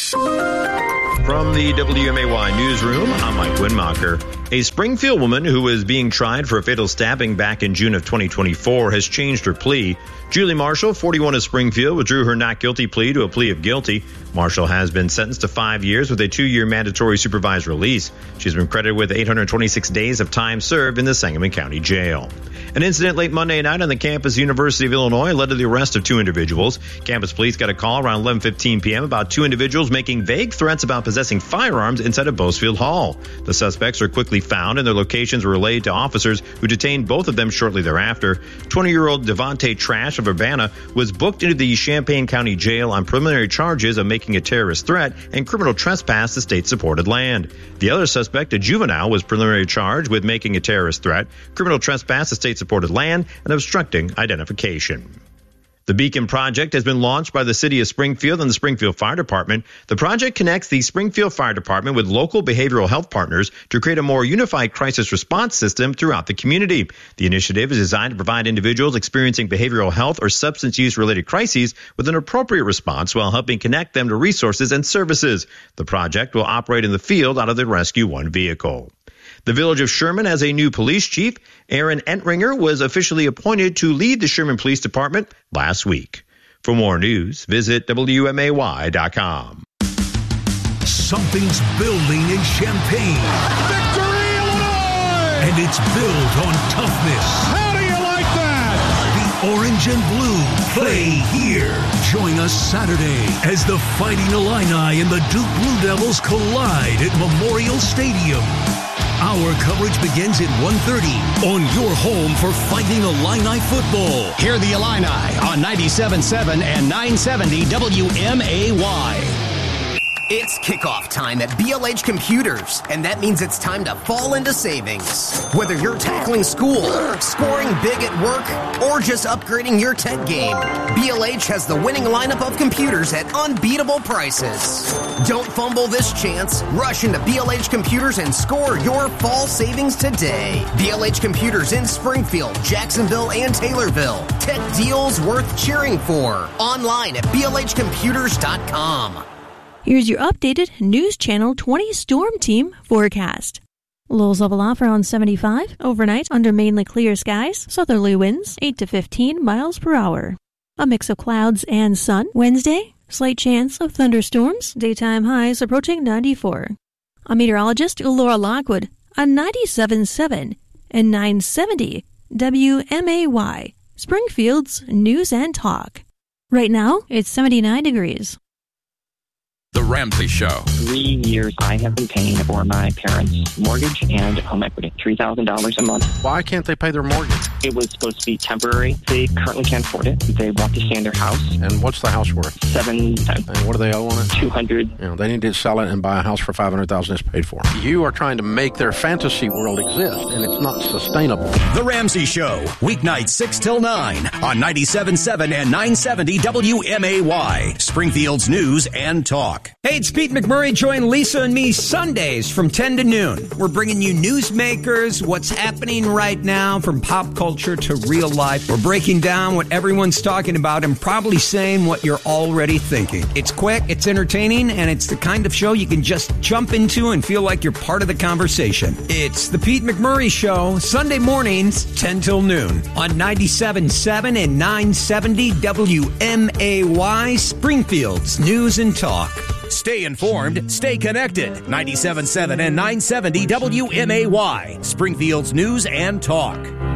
From the WMAY newsroom, I'm Mike Winmacher. A Springfield woman who was being tried for a fatal stabbing back in June of 2024 has changed her plea. Julie Marshall, 41 of Springfield, withdrew her not guilty plea to a plea of guilty. Marshall has been sentenced to 5 years with a 2-year mandatory supervised release. She's been credited with 826 days of time served in the Sangamon County Jail. An incident late Monday night on the campus University of Illinois led to the arrest of 2 individuals. Campus police got a call around 11:15 p.m. about 2 individuals making vague threats about possessing firearms inside of Bosefield Hall. The suspects are quickly found and their locations were relayed to officers who detained both of them shortly thereafter. 20-year-old Devontae Trash of Urbana was booked into the Champaign County Jail on preliminary charges of making a terrorist threat and criminal trespass to state-supported land. The other suspect, a juvenile, was preliminary charged with making a terrorist threat, criminal trespass to state-supported land, and obstructing identification. The Beacon Project has been launched by the City of Springfield and the Springfield Fire Department. The project connects the Springfield Fire Department with local behavioral health partners to create a more unified crisis response system throughout the community. The initiative is designed to provide individuals experiencing behavioral health or substance use-related crises with an appropriate response while helping connect them to resources and services. The project will operate in the field out of the Rescue One vehicle. The Village of Sherman has a new police chief. Aaron Entringer was officially appointed to lead the Sherman Police Department last week. For more news, visit WMAY.com. Something's building in Champaign. Victory, Illinois! And it's built on toughness. How do you like that? The orange and blue play here. Join us Saturday as the Fighting Illini and the Duke Blue Devils collide at Memorial Stadium. Our coverage begins at 1:30 on your home for Fighting Illini football. Hear the Illini on 97.7 and 970 WMAY. It's kickoff time at BLH Computers, and that means it's time to fall into savings. Whether you're tackling school, scoring big at work, or just upgrading your tech game, BLH has the winning lineup of computers at unbeatable prices. Don't fumble this chance. Rush into BLH Computers and score your fall savings today. BLH Computers in Springfield, Jacksonville, and Taylorville. Tech deals worth cheering for. Online at blhcomputers.com. Here's your updated News Channel 20 Storm Team forecast. Lows level off around 75. Overnight, under mainly clear skies. Southerly winds, 8 to 15 miles per hour. A mix of clouds and sun. Wednesday, slight chance of thunderstorms. Daytime highs approaching 94. I'm meteorologist Laura Lockwood on 97.7 and 970 WMAY. Springfield's News and Talk. Right now, it's 79 degrees. The Ramsey Show. 3 years I have been paying for my parents' mortgage and home equity, $3,000 a month. Why can't they pay their mortgage? It was supposed to be temporary. They currently can't afford it. They want to stay in their house. And what's the house worth? $710. And what do they owe on it? $200. They need to sell it and buy a house for $500,000 it's paid for. You are trying to make their fantasy world exist, and it's not sustainable. The Ramsey Show, weeknights 6 till 9 on 97.7 and 970 WMAY. Springfield's News and Talk. Hey, it's Pete McMurray. Join Lisa and me Sundays from 10 to noon. We're bringing you newsmakers, what's happening right now from pop culture to real life. We're breaking down what everyone's talking about and probably saying what you're already thinking. It's quick, it's entertaining, and it's the kind of show you can just jump into and feel like you're part of the conversation. It's the Pete McMurray Show, Sunday mornings, 10 till noon on 97.7 and 970 WMAY, Springfield's News and Talk. Stay informed, stay connected. 97.7 and 970 WMAY, Springfield's News and Talk.